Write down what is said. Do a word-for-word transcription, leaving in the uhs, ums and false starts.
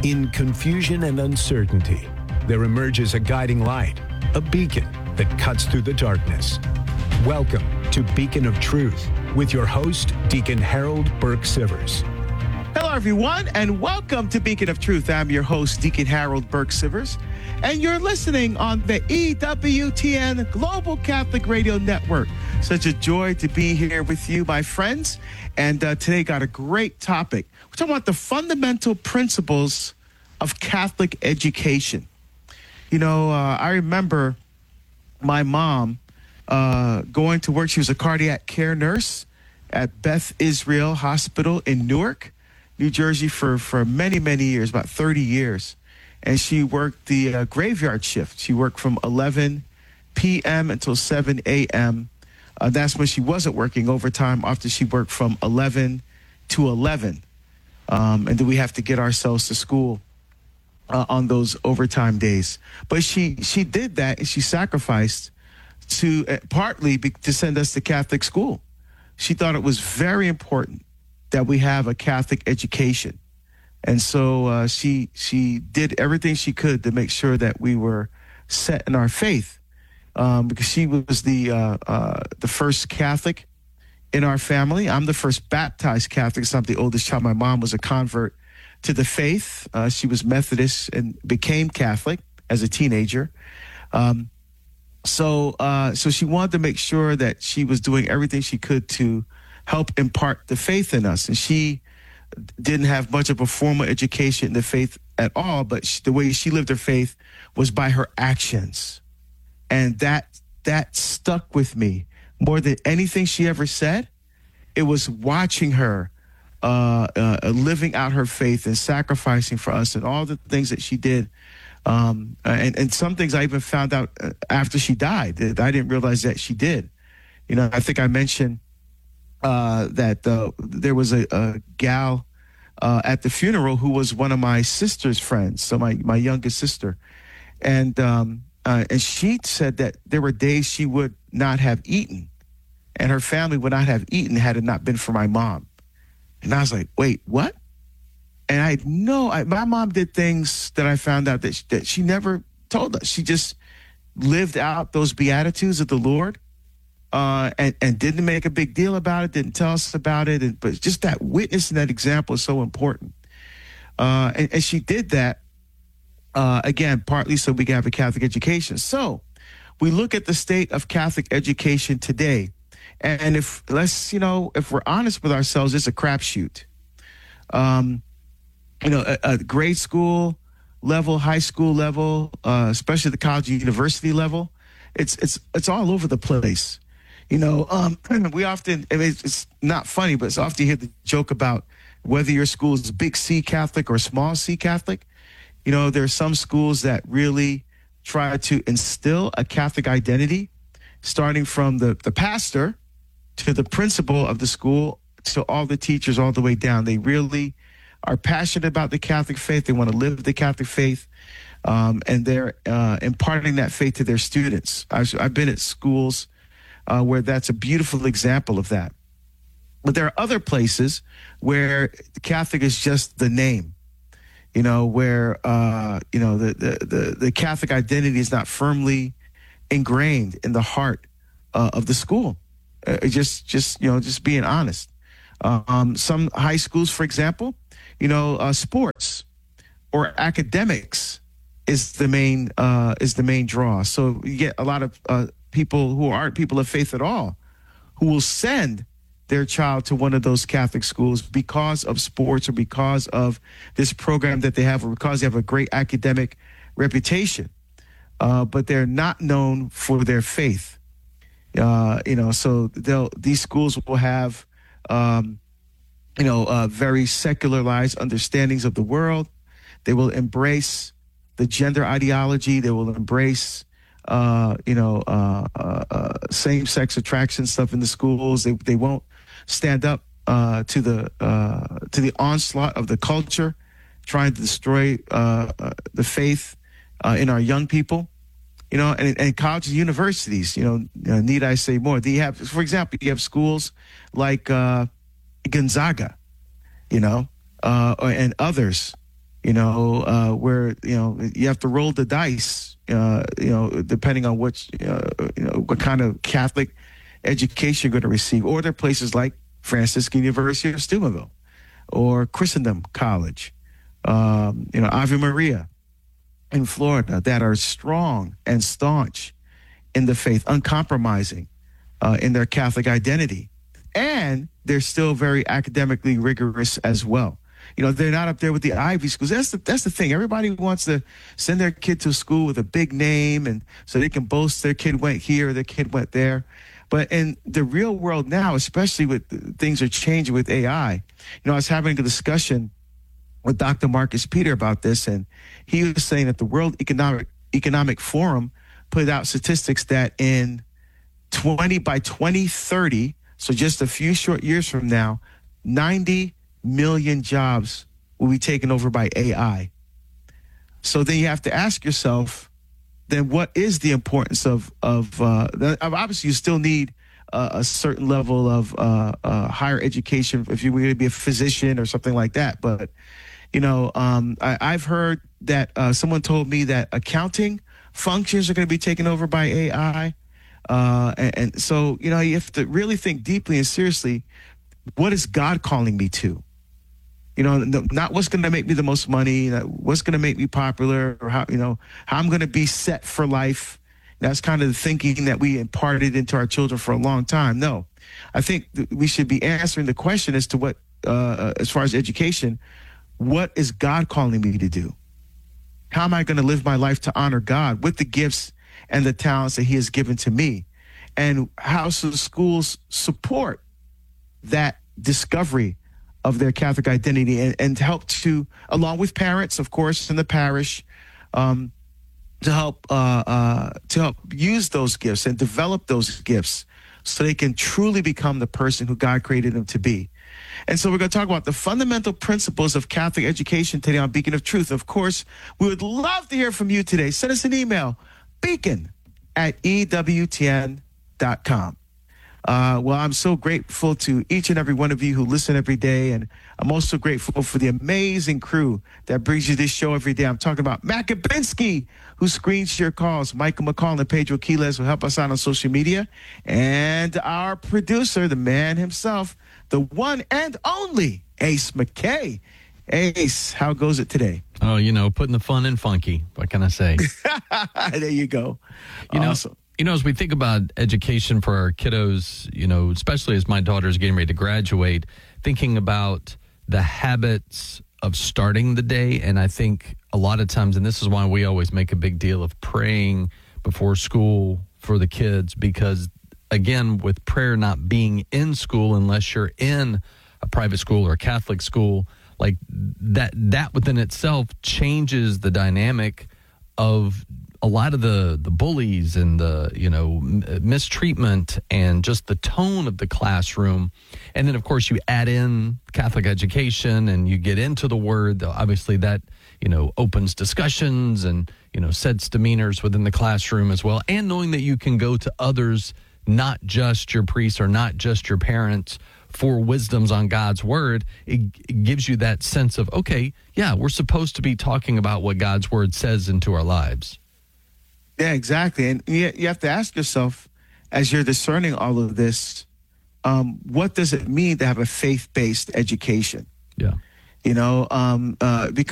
In confusion and uncertainty, there emerges a guiding light, a beacon that cuts through the darkness. Welcome to Beacon of Truth with your host, Deacon Harold Burke Sivers. Hello, everyone, and welcome to Beacon of Truth. I'm your host, Deacon Harold Burke Sivers, and you're listening on the E W T N Global Catholic Radio Network. Such a joy to be here with you, my friends. And uh, today got a great topic. We're talking about the fundamental principles of Catholic education. You know, uh, I remember my mom uh, going to work. She was a cardiac care nurse at Beth Israel Hospital in Newark, New Jersey for, for many, many years, about thirty years. And she worked the uh, graveyard shift. She worked from eleven p.m. until seven a.m. Uh, that's when she wasn't working overtime, after she worked from eleven to eleven. Um, and then we have to get ourselves to school uh, on those overtime days. But she she did that, and she sacrificed to uh, partly be, to send us to Catholic school. She thought it was very important that we have a Catholic education. And so uh, she she did everything she could to make sure that we were set in our faith, um, because she was the uh, uh, the first Catholic in our family. I'm the first baptized Catholic, so I'm the oldest child. My mom was a convert to the faith. Uh, she was Methodist and became Catholic as a teenager. Um, so uh, so she wanted to make sure that she was doing everything she could to help impart the faith in us. And she didn't have much of a formal education in the faith at all, but she, the way she lived her faith was by her actions. And that that stuck with me more than anything she ever said. It was watching her uh, uh, living out her faith and sacrificing for us and all the things that she did. Um, and, and some things I even found out after she died that I didn't realize that she did. You know, I think I mentioned Uh, that uh, there was a, a gal uh, at the funeral who was one of my sister's friends, so my, my youngest sister. And um, uh, and she said that there were days she would not have eaten, and her family would not have eaten had it not been for my mom. And I was like, wait, what? And I know I, my mom did things that I found out that she, that she never told us. She just lived out those beatitudes of the Lord. Uh, and, and didn't make a big deal about it, didn't tell us about it. And, but just that witness and that example is so important. Uh, and, and she did that, uh, again, partly so we can have a Catholic education. So we look at the state of Catholic education today. And if, let's, you know, if we're honest with ourselves, it's a crapshoot. Um, you know, a, a grade school level, high school level, uh, especially the college and university level, it's, it's, it's all over the place. You know, um, we often, I mean, it's not funny, but it's often you hear the joke about whether your school is big C Catholic or small C Catholic. You know, there are some schools that really try to instill a Catholic identity, starting from the, the pastor to the principal of the school to all the teachers all the way down. They really are passionate about the Catholic faith. They want to live the Catholic faith, um, and they're uh, imparting that faith to their students. I've, I've been at schools Uh, where that's a beautiful example of that. But there are other places where Catholic is just the name, you know, where, uh, you know, the, the, the, the Catholic identity is not firmly ingrained in the heart uh, of the school. Uh, just, just, you know, just being honest. Um, some high schools, for example, you know, uh, sports or academics is the main, uh, is the main draw. So you get a lot of, uh, people who aren't people of faith at all, who will send their child to one of those Catholic schools because of sports or because of this program that they have or because they have a great academic reputation. Uh, but they're not known for their faith. Uh, you know, so they'll, these schools will have, um, you know, uh, very secularized understandings of the world. They will embrace the gender ideology. They will embrace Uh, you know, uh, uh, uh, same-sex attraction stuff in the schools. They they won't stand up uh, to the uh, to the onslaught of the culture, trying to destroy uh, uh, the faith uh, in our young people. You know, and, and colleges and universities. You know, uh, need I say more? They have, for example, you have schools like uh, Gonzaga, you know, uh, and others you know, uh, where, you know, you have to roll the dice, uh, you know, depending on which, uh, you know, what kind of Catholic education you're going to receive. Or there are places like Franciscan University of Steubenville or Christendom College, um, you know, Ave Maria in Florida, that are strong and staunch in the faith, uncompromising uh, in their Catholic identity. And they're still very academically rigorous as well. You know, they're not up there with the Ivy schools. That's the that's the thing. Everybody wants to send their kid to school with a big name, and so they can boast their kid went here, their kid went there. But in the real world now, especially with things are changing with A I, you know, I was having a discussion with Doctor Marcus Peter about this, and he was saying that the World Economic Economic Forum put out statistics that in twenty by twenty thirty, so just a few short years from now, ninety million jobs will be taken over by A I. So then you have to ask yourself, then what is the importance of, of uh, obviously you still need uh, a certain level of uh, uh, higher education if you were going to be a physician or something like that. But, you know, um, I, I've heard that uh, someone told me that accounting functions are going to be taken over by A I. Uh, and, and so, you know, you have to really think deeply and seriously, what is God calling me to? You know, not what's going to make me the most money, what's going to make me popular, or how, you know, how I'm going to be set for life. That's kind of the thinking that we imparted into our children for a long time. No, I think we should be answering the question as to what, uh, as far as education, what is God calling me to do? How am I going to live my life to honor God with the gifts and the talents that he has given to me? And how should schools support that discovery of their Catholic identity and, and help to, along with parents, of course, in the parish, um, to help uh, uh, to help use those gifts and develop those gifts so they can truly become the person who God created them to be. And so we're going to talk about the fundamental principles of Catholic education today on Beacon of Truth. Of course, we would love to hear from you today. Send us an email, beacon at E W T N dot com. Uh, well, I'm so grateful to each and every one of you who listen every day. And I'm also grateful for the amazing crew that brings you this show every day. I'm talking about Matt Kabinski, who screens your calls. Michael McCall and Pedro Quiles will help us out on social media. And our producer, the man himself, the one and only Ace McKay. Ace, how goes it today? Oh, you know, putting the fun in funky. What can I say? There you go. You know, awesome. You know, as we think about education for our kiddos, you know, especially as my daughter's getting ready to graduate, thinking about the habits of starting the day. And I think a lot of times, and this is why we always make a big deal of praying before school for the kids, because, again, with prayer not being in school unless you're in a private school or a Catholic school, like that, that within itself changes the dynamic of a lot of the, the bullies and the, you know, mistreatment and just the tone of the classroom. And then, of course, you add in Catholic education and you get into the word. Obviously, that, you know, opens discussions and, you know, sets demeanors within the classroom as well. And knowing that you can go to others, not just your priests or not just your parents, for wisdoms on God's word, it, it gives you that sense of, okay, yeah, we're supposed to be talking about what God's word says into our lives. Yeah, exactly. And you, you have to ask yourself, as you're discerning all of this, um, what does it mean to have a faith-based education? Yeah. You know, um, uh, because